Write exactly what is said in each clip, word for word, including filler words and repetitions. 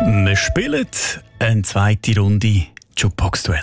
Wir spielen eine zweite Runde Jukebox-Duell.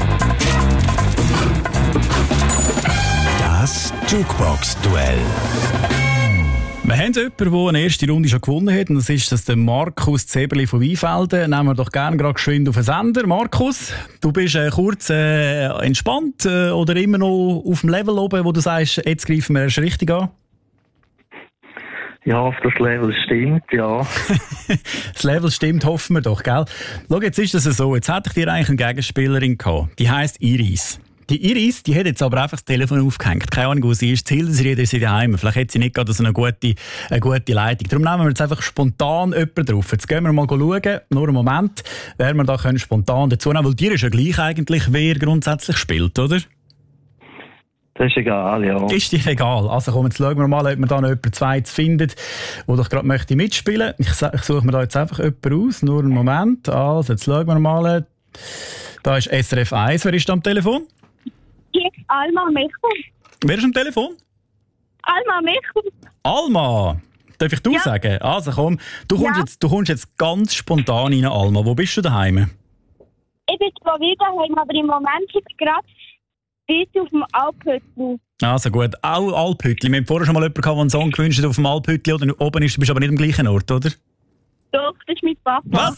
Das Jukebox-Duell. Wir haben jemanden, der eine erste Runde schon gewonnen hat, und das ist das der Markus Zeberli von Weinfelden. Nehmen wir doch gerne gerade geschwind auf den Sender. Markus, du bist äh, kurz äh, entspannt äh, oder immer noch auf dem Level oben, wo du sagst, jetzt greifen wir erst richtig an? Ja, auf das Level stimmt, ja. Das Level stimmt, hoffen wir doch, gell? Schau, jetzt ist das so, jetzt hätte ich dir eigentlich eine Gegenspielerin gehabt. Die heisst Iris. Die Iris, die hat jetzt aber einfach das Telefon aufgehängt. Keine Ahnung, wo sie ist. Ziel, sie ist sie daheim. Vielleicht hat sie nicht gerade so eine gute, eine gute Leitung. Darum nehmen wir jetzt einfach spontan jemanden drauf. Jetzt gehen wir mal schauen, nur einen Moment, wer wir da können spontan dazu nehmen. Weil dir ist ja gleich eigentlich, wer grundsätzlich spielt, oder? Das ist egal, ja. Ist dir egal. Also komm, jetzt schauen wir mal, ob wir da noch jemanden Zweites findet, der doch gerade möchte mitspielen. Ich, ich suche mir da jetzt einfach jemanden aus. Nur einen Moment. Also, jetzt schauen wir mal. Da ist S R F eins. Wer ist da am Telefon? Hier ist Alma Michel. Wer ist am Telefon? Alma Michel. Alma! Darf ich du Ja. sagen? Also komm, du kommst, Ja. jetzt, du kommst jetzt ganz spontan rein, Alma. Wo bist du daheim? Ich bin zwar wieder daheim, aber im Moment bin ich gerade bis auf dem Alphüttel. Also gut, auch Alphütli. Wir haben vorher schon mal jemanden gehabt, der einen Song gewünscht hat auf dem Alphütli oder oben ist. Du bist aber nicht am gleichen Ort, oder? Doch, das ist mein Papa. Was?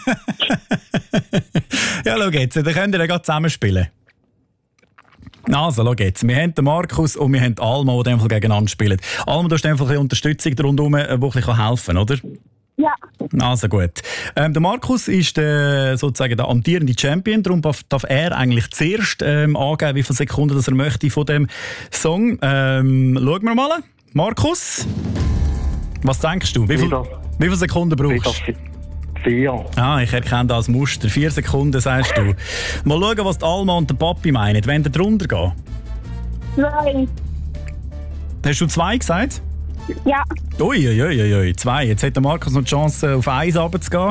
Ja, schau jetzt, dann könnt ihr ja gerade zusammen spielen. Also, schau jetzt. Wir haben den Markus und wir haben die Alma, die in dem Fall gegeneinander spielen. Alma, du hast einfach ein bisschen Unterstützung rundherum, die ein bisschen helfen kann, oder? Ja. Also gut. Ähm, der Markus ist äh, sozusagen der amtierende Champion, darum darf, darf er eigentlich zuerst ähm, angeben, wie viele Sekunden das er möchte von dem Song. Ähm, schauen wir mal. Markus, was denkst du? Wie, viel, Wieder. wie viele Sekunden brauchst du? Wieder vier. Ah, ich erkenne das als Muster. Vier Sekunden, sagst du. Mal schauen, was die Alma und der Papi meinen. Wenn der drunter geht. Zwei. Hast du zwei gesagt? Ja. Uiuiuiui, ui, ui, ui. Zwei. Jetzt hat der Markus noch die Chance, auf eins runterzugehen.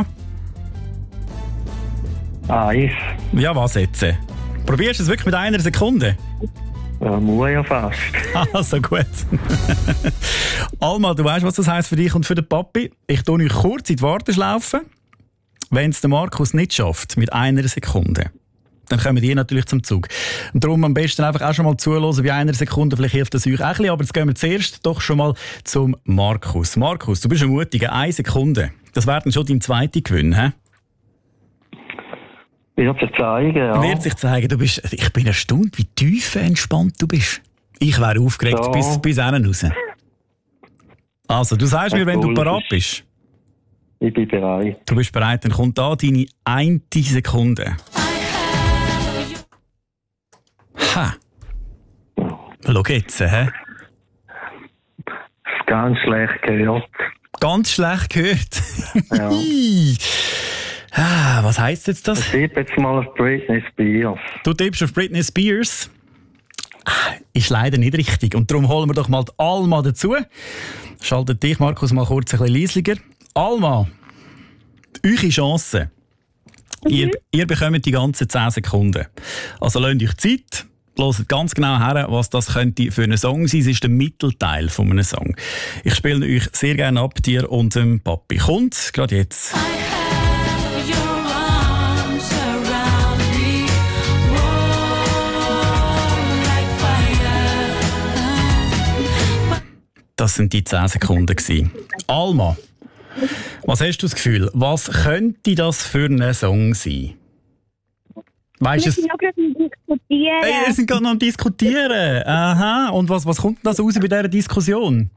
Eins. Ja, was jetzt? Probierst du es wirklich mit einer Sekunde? Ja, muss ja fast. Also gut. Alma, du weißt, was das heisst für dich und für den Papi. Ich tue euch kurz in die Warteschlaufe. Wenn es der Markus nicht schafft, mit einer Sekunde, dann kommen die natürlich zum Zug. Und darum am besten einfach auch schon mal zuhören bei einer Sekunde. Vielleicht hilft das euch auch ein bisschen. Aber jetzt gehen wir zuerst doch schon mal zum Markus. Markus, du bist ein Mutiger. Eine Sekunde. Das wäre dann schon dein zweiter Gewinn, hä? Wird sich zeigen, ja. Wird sich zeigen. Du bist, ich bin erstaunt, wie tief entspannt du bist. Ich wäre aufgeregt Ja. bis, bis hinten raus. Also, du sagst mir, wenn du parat bist. Ich bin bereit. Du bist bereit, dann kommt da deine eine Sekunde. Ha! Schau jetzt, hä? Das ganz schlecht gehört. Ganz schlecht gehört. Ja. Ah, was heisst jetzt das? Ich tippe jetzt mal auf Britney Spears. Du tippst auf Britney Spears. Ah, ist leider nicht richtig. Und darum holen wir doch mal die Alma dazu. Schaltet dich, Markus, mal kurz ein bisschen leislicher. Alma, eure Chance. Mhm. Ihr, ihr bekommt die ganzen zehn Sekunden. Also lasst euch Zeit. Hört ganz genau her, was das könnte für einen Song sein. Es ist der Mittelteil von einem Song. Ich spiele euch sehr gerne ab, dir und dem Papi. Kommt gerade jetzt. Das sind die zehn Sekunden gewesen. Alma, was hast du das Gefühl? Was könnte das für ein Song sein? Weißt Wir es? sind noch gerade am Diskutieren. Hey, wir sind gerade noch am Diskutieren. Aha. Und was, was kommt denn das raus bei dieser Diskussion?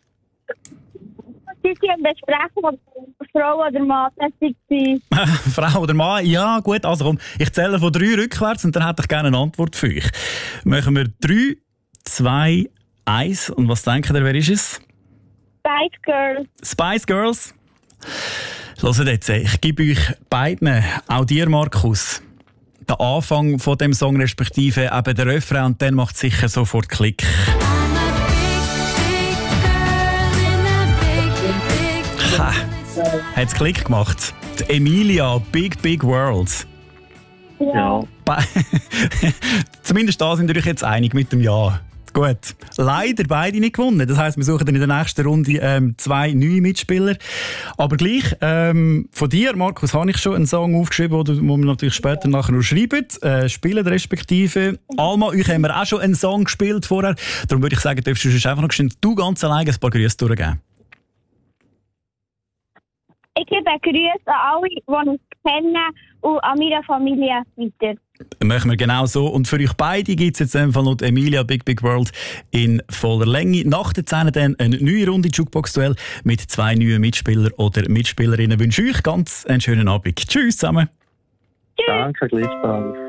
Sie sind am Besprechen, ob Frau oder Mann tätig war. Frau oder Mann? Ja, gut. Also komm, ich zähle von drei rückwärts und dann hätte ich gerne eine Antwort für euch. Machen wir drei, zwei, eins. Und was denkt ihr, wer ist es? Spice Girls. Spice Girls. Hört jetzt, ich gebe euch beiden, auch dir, Markus, den Anfang von dem Song, respektive eben der Refrain, und dann macht sicher sofort Klick. Ha, hat's Klick gemacht. Die Emilia, Big Big World. Ja. Zumindest da sind wir euch jetzt einig mit dem Ja. Gut, leider beide nicht gewonnen. Das heisst, wir suchen dann in der nächsten Runde ähm, zwei neue Mitspieler. Aber gleich, ähm, von dir, Markus, habe ich schon einen Song aufgeschrieben, den wir natürlich später nachher noch schreiben, äh, spielen respektive. Alma, euch haben wir auch schon einen Song gespielt vorher. Darum würde ich sagen, darfst du einfach noch schnell du ganz alleine ein paar Grüße durchgeben. Ich gebe Grüße an alle, die uns kennen und an meine Familie weiter. Machen wir genau so. Und für euch beide gibt es jetzt einfach noch die Emilia Big Big World in voller Länge. Nach der Szene dann eine neue Runde Jukebox-Duell mit zwei neuen Mitspielern oder Mitspielerinnen. Ich wünsche euch ganz einen schönen Abend. Tschüss zusammen. Danke, gleichfalls.